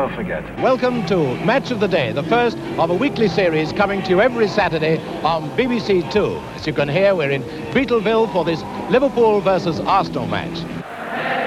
never forget. Welcome to Match of the Day, the first of a weekly series coming to you every Saturday on BBC Two. As you can hear, we're in Beetleville for this Liverpool versus Arsenal match.